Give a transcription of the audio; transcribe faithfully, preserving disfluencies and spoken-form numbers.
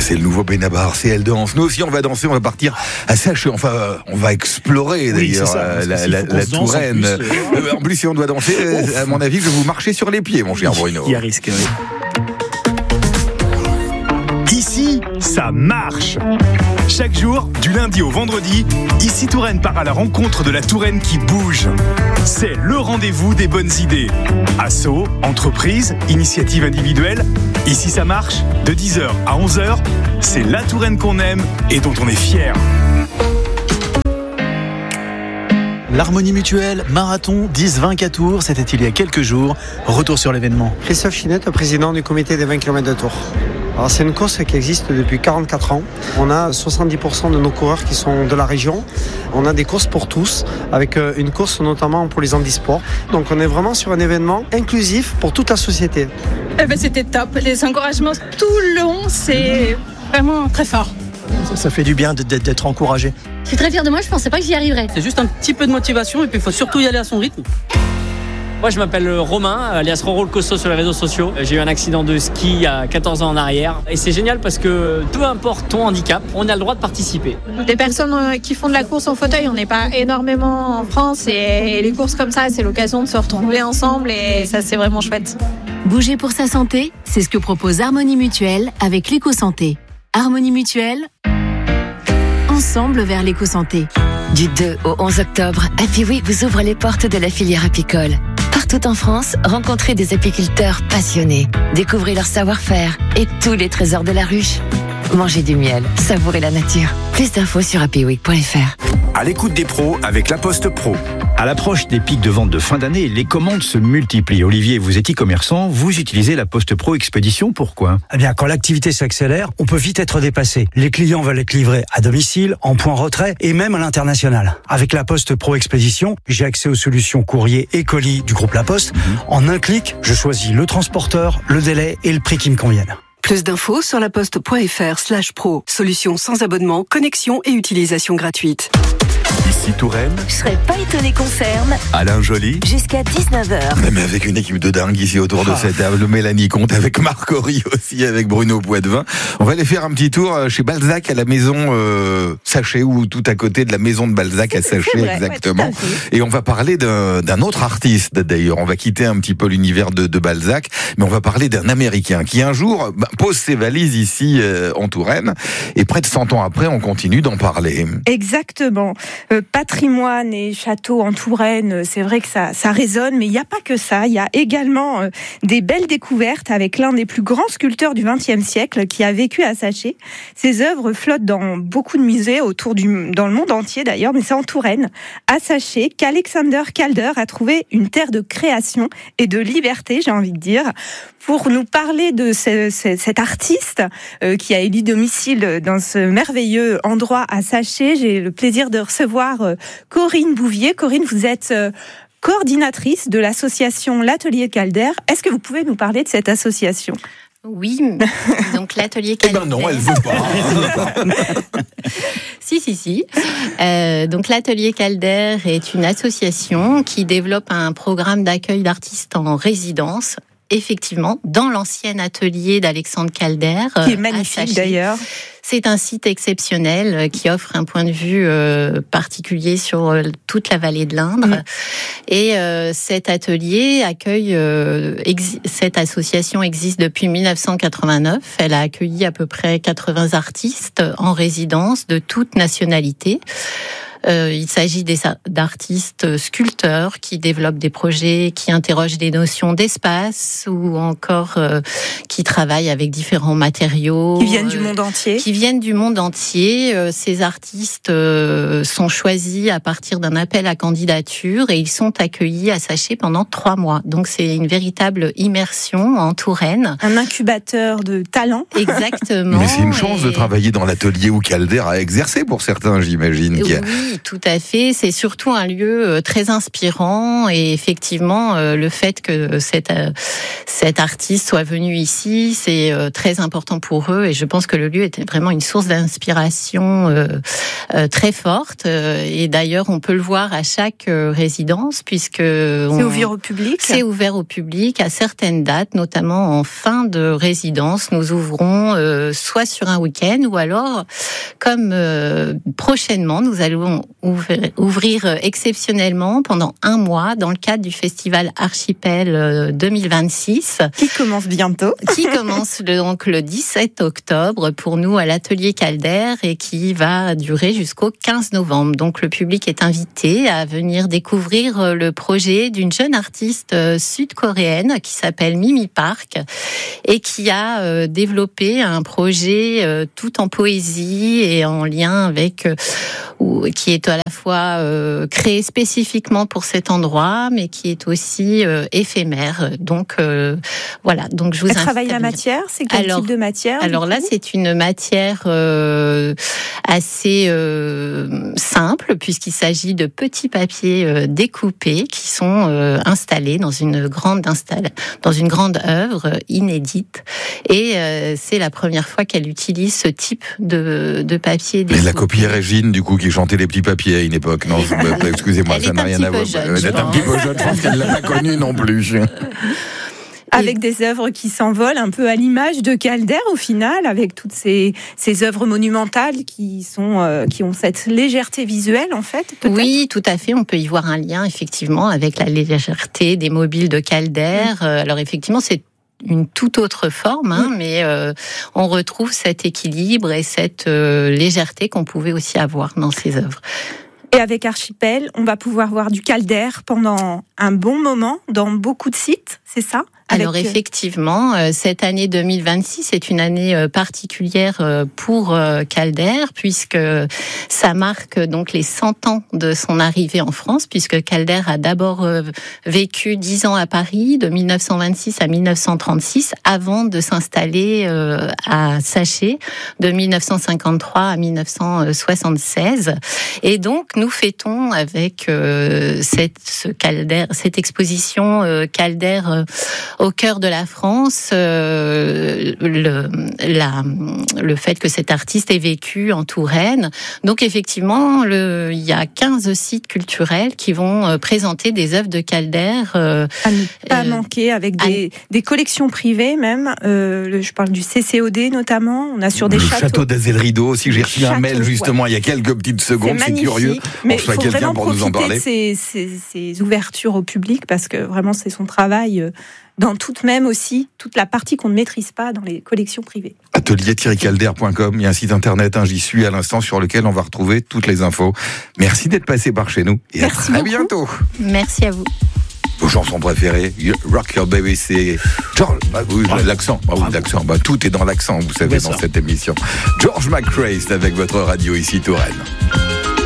c'est le nouveau Benabar, c'est elle danse. Nous aussi, on va danser, on va partir à Saché. Enfin, on va explorer oui, d'ailleurs ça, euh, la, la, la Touraine. En plus, euh... en plus, si on doit danser, euh, à mon avis, je vais vous marcher sur les pieds, mon cher Bruno. Il y a risque, oui. Ici, ça marche. Chaque jour, du lundi au vendredi, Ici Touraine part à la rencontre de la Touraine qui bouge. C'est le rendez-vous des bonnes idées. Assos, entreprises, initiatives individuelles. Ici ça marche, de dix heures à onze heures. C'est la Touraine qu'on aime et dont on est fier. L'Harmonie Mutuelle, marathon dix vingt à Tours, c'était il y a quelques jours. Retour sur l'événement. Christophe Chinette, président du comité des vingt kilomètres de Tours. Alors c'est une course qui existe depuis quarante-quatre ans. On a soixante-dix pour cent de nos coureurs qui sont de la région. On a des courses pour tous, avec une course notamment pour les handisports. Donc on est vraiment sur un événement inclusif pour toute la société. Eh ben c'était top. Les encouragements tout le long, c'est vraiment très fort. Ça, ça fait du bien d'être encouragé. Je suis très fière de moi, je pensais pas que j'y arriverais. C'est juste un petit peu de motivation et puis il faut surtout y aller à son rythme. Moi je m'appelle Romain, alias Roro le Costaud sur les réseaux sociaux. J'ai eu un accident de ski il y a quatorze ans en arrière. Et c'est génial parce que peu importe ton handicap, on a le droit de participer. Des personnes qui font de la course en fauteuil, on n'est pas énormément en France. Et les courses comme ça, c'est l'occasion de se retrouver ensemble et ça c'est vraiment chouette. Bouger pour sa santé, c'est ce que propose Harmonie Mutuelle avec l'éco-santé. Harmonie Mutuelle, ensemble vers l'éco-santé. Du deux au onze octobre, Happy Week vous ouvre les portes de la filière apicole. Partout en France, rencontrez des apiculteurs passionnés. Découvrez leur savoir-faire et tous les trésors de la ruche. Mangez du miel, savourez la nature. Plus d'infos sur happy week point f r. À l'écoute des pros avec La Poste Pro. À l'approche des pics de vente de fin d'année, les commandes se multiplient. Olivier, vous êtes e-commerçant, vous utilisez La Poste Pro Expédition, pourquoi ? Eh bien, quand l'activité s'accélère, on peut vite être dépassé. Les clients veulent être livrés à domicile, en point retrait et même à l'international. Avec La Poste Pro Expédition, j'ai accès aux solutions courrier et colis du groupe La Poste. Mmh. En un clic, je choisis le transporteur, le délai et le prix qui me conviennent. Plus d'infos sur laposte.fr slash pro. Solution sans abonnement, connexion et utilisation gratuite. Ici Touraine. Je serais pas étonné qu'on ferme. Alain Joly. Jusqu'à dix-neuf heures. Mais avec une équipe de dingue ici autour de ah. cette table. Mélanie Comte avec Marc Horry aussi, avec Bruno Poitvin. On va aller faire un petit tour chez Balzac à la maison euh, Saché, ou tout à côté de la maison de Balzac à Saché, vrai, exactement. Ouais, et on va parler d'un, d'un autre artiste d'ailleurs. On va quitter un petit peu l'univers de, de Balzac, mais on va parler d'un Américain qui un jour bah, pose ses valises ici euh, en Touraine. Et près de cent ans après, on continue d'en parler. Exactement. Euh, patrimoine et château en Touraine, c'est vrai que ça, ça résonne, mais il n'y a pas que ça. Il y a également euh, des belles découvertes avec l'un des plus grands sculpteurs du vingtième siècle qui a vécu à Saché. Ses œuvres flottent dans beaucoup de musées autour du, dans le monde entier d'ailleurs, mais c'est en Touraine, à Saché, qu'Alexander Calder a trouvé une terre de création et de liberté, j'ai envie de dire. Pour nous parler de ce, ce, cet artiste euh, qui a élu domicile dans ce merveilleux endroit à Saché, j'ai le plaisir de recevoir euh, Corinne Bouvier. Corinne, vous êtes euh, coordinatrice de l'association L'Atelier Calder. Est-ce que vous pouvez nous parler de cette association ? Oui, donc l'Atelier Calder. Eh ben non, elle veut pas. si, si, si. Euh, donc l'Atelier Calder est une association qui développe un programme d'accueil d'artistes en résidence. Effectivement, dans l'ancien atelier d'Alexandre Calder. Qui est magnifique d'ailleurs. C'est un site exceptionnel qui offre un point de vue euh, particulier sur euh, toute la vallée de l'Indre. Mmh. Et euh, cet atelier accueille, euh, ex- cette association existe depuis dix-neuf cent quatre-vingt-neuf. Elle a accueilli à peu près quatre-vingts artistes en résidence de toute nationalité. Euh, il s'agit des, d'artistes sculpteurs qui développent des projets, qui interrogent des notions d'espace ou encore euh, qui travaillent avec différents matériaux. Qui viennent euh, du monde entier. Qui viennent du monde entier. Euh, ces artistes euh, sont choisis à partir d'un appel à candidature et ils sont accueillis à Saché pendant trois mois. Donc c'est une véritable immersion en Touraine. Un incubateur de talent. Exactement. Mais c'est une chance et... de travailler dans l'atelier où Calder a exercé pour certains, j'imagine. Oui. Oui, tout à fait. C'est surtout un lieu très inspirant et effectivement, le fait que cette, cet artiste soit venu ici, c'est très important pour eux et je pense que le lieu était vraiment une source d'inspiration euh, euh, très forte. Et d'ailleurs, on peut le voir à chaque résidence puisque on, c'est ouvert au public. C'est ouvert au public à certaines dates, notamment en fin de résidence. Nous ouvrons euh, soit sur un week-end ou alors, comme euh, prochainement, nous allons ouvrir, ouvrir exceptionnellement pendant un mois dans le cadre du festival Archipel deux mille vingt-six. Qui commence bientôt. Qui commence le, donc le dix-sept octobre pour nous à l'atelier Calder et qui va durer jusqu'au quinze novembre. Donc le public est invité à venir découvrir le projet d'une jeune artiste sud-coréenne qui s'appelle Mimi Park et qui a euh, développé un projet euh, tout en poésie et en lien avec euh, ou, qui est à la fois euh, créé spécifiquement pour cet endroit mais qui est aussi euh, éphémère. Donc euh, voilà, donc je vous Elle invite travaille la matière, c'est quel alors, type de matière? Alors là, c'est une matière euh, assez euh, simple puisqu'il s'agit de petits papiers euh, découpés qui sont euh, installés dans une grande install, dans une grande œuvre inédite. Et euh, c'est la première fois qu'elle utilise ce type de, de papier découpé. Mais la copie Régine, du coup, qui chantait les petits papiers à une époque. Non, excusez-moi, elle ça n'a rien à voir. Jeune, Elle est un petit peu jeune, je pense qu'elle ne l'a pas connue non plus. Avec des œuvres qui s'envolent un peu à l'image de Calder au final, avec toutes ces, ces œuvres monumentales qui, sont, euh, qui ont cette légèreté visuelle en fait. Peut-être. Oui, tout à fait. On peut y voir un lien effectivement avec la légèreté des mobiles de Calder. Mmh. Alors effectivement, c'est une toute autre forme, hein, mmh. mais euh, on retrouve cet équilibre et cette euh, légèreté qu'on pouvait aussi avoir dans ces œuvres. Et avec Archipel, on va pouvoir voir du Calder pendant un bon moment dans beaucoup de sites, c'est ça ? Alors effectivement, cette année deux mille vingt-six est une année particulière pour Calder puisque ça marque donc les cent ans de son arrivée en France puisque Calder a d'abord vécu dix ans à Paris de mille neuf cent vingt-six à mille neuf cent trente-six avant de s'installer à Saché de mille neuf cent cinquante-trois à mille neuf cent soixante-seize. Et donc nous fêtons avec cette ce Calder, cette exposition Calder au cœur de la France, euh, le, la, le fait que cet artiste ait vécu en Touraine. Donc effectivement, le, il y a quinze sites culturels qui vont euh, présenter des œuvres de Calder. Euh, à ne pas euh, manquer, avec des, à... des collections privées même. Euh, le, je parle du C C O D notamment. On a sur des le châteaux. château d'Azel-Rideau aussi. J'ai reçu un mail justement ouais. il y a quelques petites secondes. C'est, c'est curieux. Mais il faut vraiment pour nous en parler. Ces, ces, ces ouvertures au public parce que vraiment c'est son travail. Euh, dans toute même aussi, toute la partie qu'on ne maîtrise pas dans les collections privées. atelier tiret calder point com, il y a un site internet, hein, j'y suis à l'instant, sur lequel on va retrouver toutes les infos. Merci d'être passé par chez nous et Merci à très beaucoup. bientôt. Merci à vous. Vos chansons préférées, Rock Your Baby, c'est George. Bah oui, Bravo. l'accent. Bah oui, l'accent. Bah tout est dans l'accent, vous savez, Bien dans sûr. cette émission. George McRae avec votre radio ici Touraine.